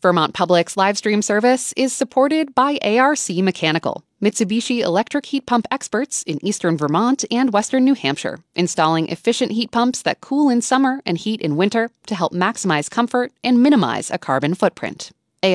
Vermont Public's live stream service is supported by ARC Mechanical, Mitsubishi electric heat pump experts in eastern Vermont and western New Hampshire, installing efficient heat pumps that cool in summer and heat in winter to help maximize comfort and minimize a carbon footprint.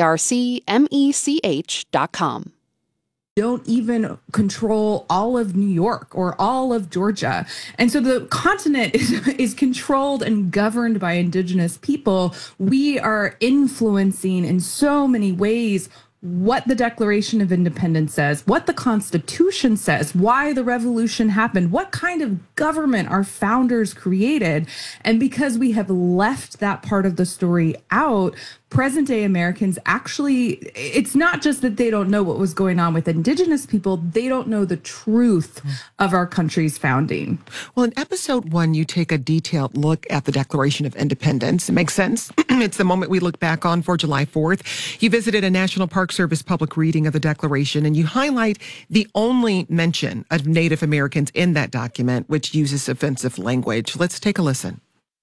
ARCMECH.com. Don't even control all of New York or all of Georgia. And so the continent is controlled and governed by indigenous people. We are influencing in so many ways what the Declaration of Independence says, what the Constitution says, why the revolution happened, what kind of government our founders created. And because we have left that part of the story out, present day Americans actually, it's not just that they don't know what was going on with indigenous people, they don't know the truth of our country's founding. Well, in episode 1, you take a detailed look at the Declaration of Independence. It makes sense. It's the moment we look back on for July 4th. You visited a National Park Service public reading of the Declaration, and you highlight the only mention of Native Americans in that document, which uses offensive language. Let's take a listen.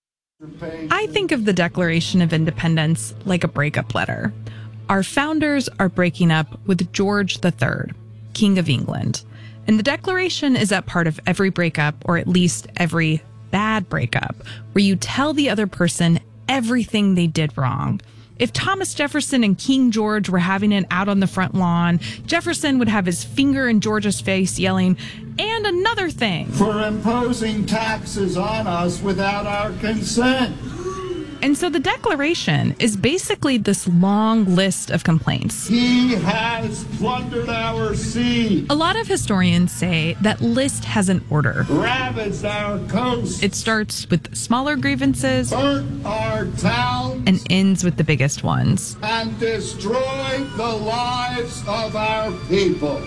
I think of the Declaration of Independence like a breakup letter. Our founders are breaking up with George III, King of England. And the Declaration is at part of every breakup, or at least every bad breakup, where you tell the other person everything they did wrong. If Thomas Jefferson and King George were having it out on the front lawn, Jefferson would have his finger in George's face yelling, "And another thing," for imposing taxes on us without our consent. And so the Declaration is basically this long list of complaints. He has plundered our sea. A lot of historians say that list has an order. Ravaged our coast. It starts with smaller grievances, burnt our towns, and ends with the biggest ones. And destroyed the lives of our people.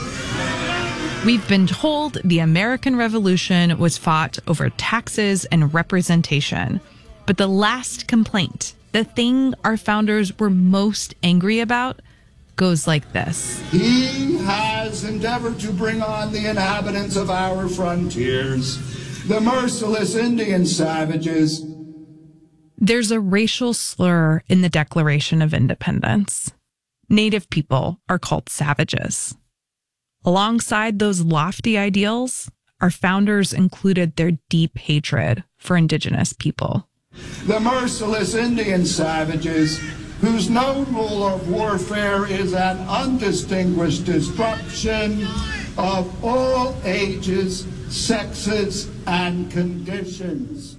We've been told the American Revolution was fought over taxes and representation. But the last complaint, the thing our founders were most angry about, goes like this. He has endeavored to bring on the inhabitants of our frontiers, the merciless Indian savages. There's a racial slur in the Declaration of Independence. Native people are called savages. Alongside those lofty ideals, our founders included their deep hatred for indigenous people. The merciless Indian savages, whose known rule of warfare is an undistinguished destruction of all ages, sexes, and conditions.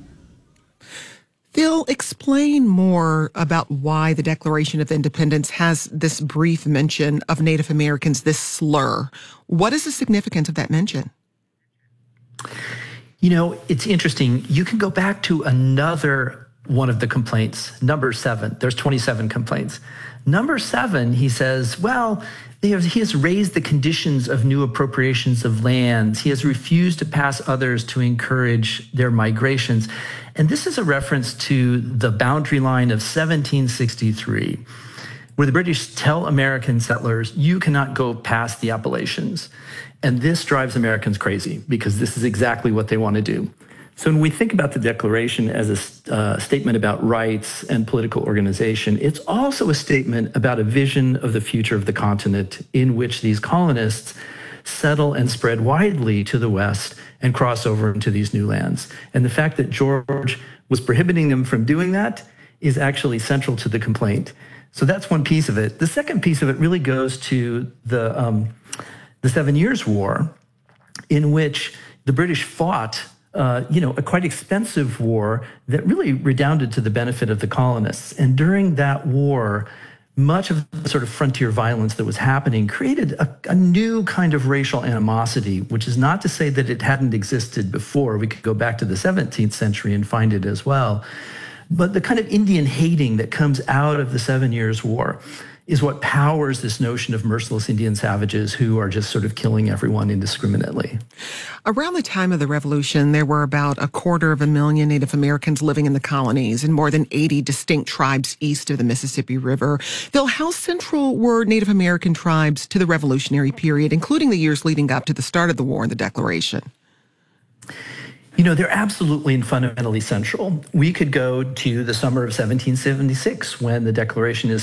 Phil, explain more about why the Declaration of Independence has this brief mention of Native Americans, this slur. What is the significance of that mention? You know, it's interesting. You can go back to another one of the complaints, number 7. There's 27 complaints. Number 7, he says, well, he has raised the conditions of new appropriations of lands. He has refused to pass others to encourage their migrations. And this is a reference to the boundary line of 1763, where the British tell American settlers, you cannot go past the Appalachians. And this drives Americans crazy because this is exactly what they want to do. So when we think about the Declaration as a statement about rights and political organization, it's also a statement about a vision of the future of the continent in which these colonists settle and spread widely to the west and cross over into these new lands. And the fact that George was prohibiting them from doing that is actually central to the complaint. So that's one piece of it. The second piece of it really goes to the 7 Years' War, in which the British fought, a quite expensive war that really redounded to the benefit of the colonists. And during that war, much of the sort of frontier violence that was happening created a new kind of racial animosity, which is not to say that it hadn't existed before. We could go back to the 17th century and find it as well. But the kind of Indian hating that comes out of the 7 Years' War is what powers this notion of merciless Indian savages who are just sort of killing everyone indiscriminately. Around the time of the Revolution, there were about 250,000 Native Americans living in the colonies and more than 80 distinct tribes east of the Mississippi River. Phil, how central were Native American tribes to the Revolutionary period, including the years leading up to the start of the war and the Declaration? You know, they're absolutely and fundamentally central. We could go to the summer of 1776 when the Declaration is